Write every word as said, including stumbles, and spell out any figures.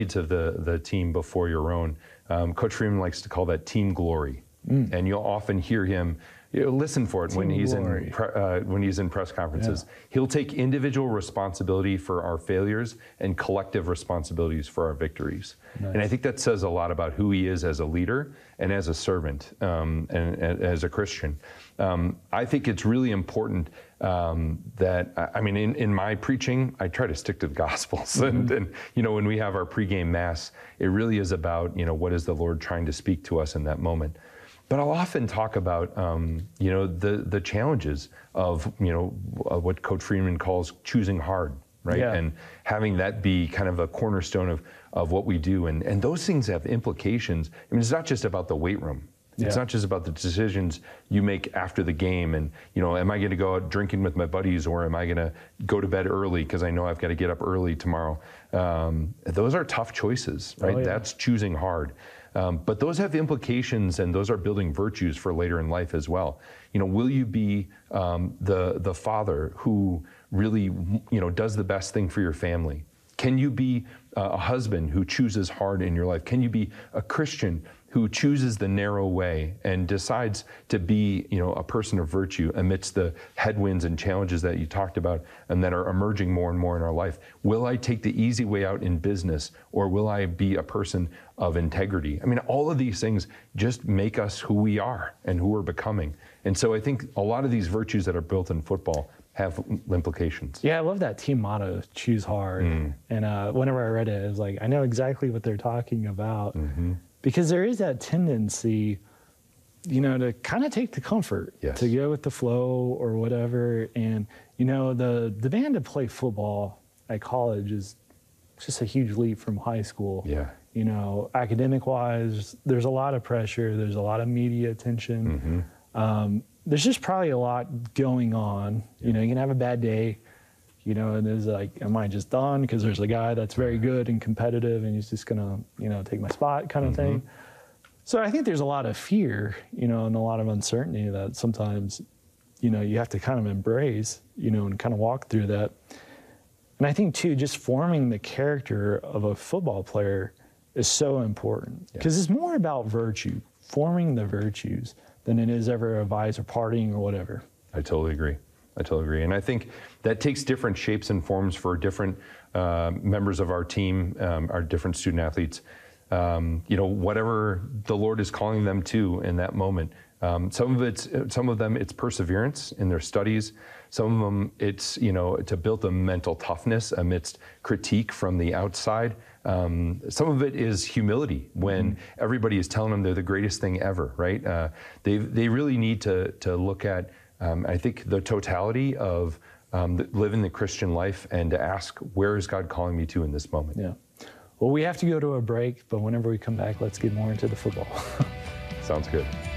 needs of the, the team before your own. Um, Coach Freeman likes to call that team glory. Mm. And you'll often hear him, you know, listen for it team when he's glory. in pre, uh, when he's in press conferences. Yeah. He'll take individual responsibility for our failures and collective responsibilities for our victories. Nice. And I think that says a lot about who he is as a leader and as a servant um, and, and as a Christian. Um, I think it's really important um, that, I mean, in, in my preaching, I try to stick to the Gospels. Mm-hmm. and, and, you know, when we have our pregame Mass, it really is about, you know, what is the Lord trying to speak to us in that moment. But I'll often talk about, um, you know, the, the challenges of, you know, what Coach Freeman calls choosing hard, right? Yeah. And having that be kind of a cornerstone of, of what we do. And, and those things have implications. I mean, it's not just about the weight room. It's yeah. not just about the decisions you make after the game and, you know, am I going to go out drinking with my buddies or am I going to go to bed early because I know I've got to get up early tomorrow? Um, those are tough choices, right? Oh, yeah. That's choosing hard. Um, but those have implications and those are building virtues for later in life as well. You know, will you be um, the, the father who really, you know, does the best thing for your family? Can you be a husband who chooses hard in your life? Can you be a Christian who chooses the narrow way and decides to be, you know, a person of virtue amidst the headwinds and challenges that you talked about and that are emerging more and more in our life? Will I take the easy way out in business, or will I be a person of integrity? I mean, all of these things just make us who we are and who we're becoming. And so I think a lot of these virtues that are built in football have implications. Yeah, I love that team motto, choose hard. Mm. And uh, whenever I read it, it was like, I know exactly what they're talking about. Mm-hmm. Because there is that tendency, you know, to kind of take the comfort, yes. to go with the flow or whatever. And, you know, the demand to play football at college is just a huge leap from high school. Yeah. You know, academic-wise, there's a lot of pressure. There's a lot of media attention. Mm-hmm. Um, there's just probably a lot going on. Yeah. You know, you can have a bad day, you know, and it's like, am I just done? Because there's a guy that's very good and competitive and he's just going to, you know, take my spot kind of mm-hmm. thing. So I think there's a lot of fear, you know, and a lot of uncertainty that sometimes, you know, you have to kind of embrace, you know, and kind of walk through that. And I think, too, just forming the character of a football player is so important because yeah. it's more about virtue, forming the virtues, than it is ever a vice or partying or whatever. I totally agree. I totally agree. And I think that takes different shapes and forms for different uh, members of our team, um, our different student athletes. Um, you know, whatever the Lord is calling them to in that moment. Um, some of it's, some of them, it's perseverance in their studies. Some of them, it's, you know, to build a mental toughness amidst critique from the outside. Um, some of it is humility when mm-hmm. everybody is telling them they're the greatest thing ever, right? Uh, they they really need to to look at, um, I think, the totality of um, the, living the Christian life and to ask, where is God calling me to in this moment? Yeah. Well, we have to go to a break, but whenever we come back, let's get more into the football. Sounds good.